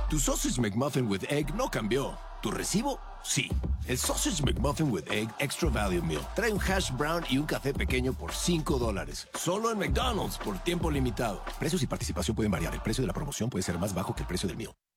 Tu Sausage McMuffin with Egg no cambió. ¿Tu recibo? Sí. El Sausage McMuffin with Egg Extra Value Meal trae un hash brown y un café pequeño por $5. Solo en McDonald's por tiempo limitado. Precios y participación pueden variar. El precio de la promoción puede ser más bajo que el precio del meal.